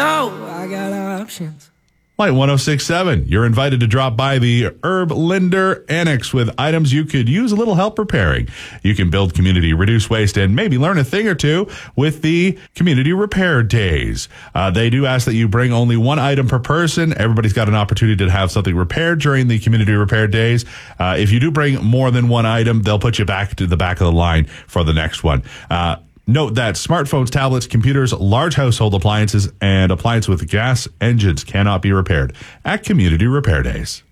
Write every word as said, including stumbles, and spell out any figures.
know I got options. Light one oh six point seven. You're invited to drop by the Herb Linder Annex with items you could use a little help repairing. You can build community, reduce waste, and maybe learn a thing or two with the Community Repair Days. Uh, they do ask that you bring only one item per person. Everybody's got an opportunity to have something repaired during the Community Repair Days. Uh, if you do bring more than one item, they'll put you back to the back of the line for the next one. Uh, Note that smartphones, tablets, computers, large household appliances, and appliances with gas engines cannot be repaired at Community Repair Days.